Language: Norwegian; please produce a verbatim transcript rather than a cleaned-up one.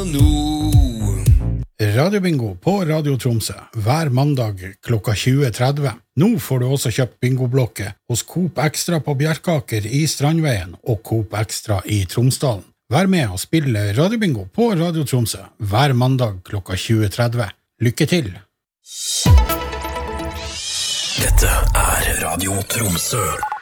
nå. Radiobingo på Radio Tromsø hver mandag klokka tjue tretti. Nå får du også kjøpt bingoblokke hos Coop Extra på Bjerkaker i Strandveien og Coop Extra i Tromsdalen. Vær med og spille Radiobingo på Radio Tromsø hver mandag klokka tjue tretti. Lykke til! Dette er Radio Tromsø.